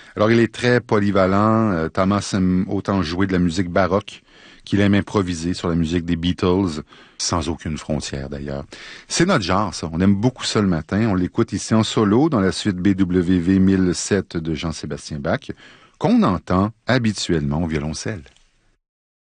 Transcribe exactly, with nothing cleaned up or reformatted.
Alors, il est très polyvalent. Euh, Thomas aime autant jouer de la musique baroque qu'il aime improviser sur la musique des Beatles, sans aucune frontière d'ailleurs. C'est notre genre, ça. On aime beaucoup ça le matin. On l'écoute ici en solo dans la suite B W V mille sept de Jean-Sébastien Bach, qu'on entend habituellement au violoncelle.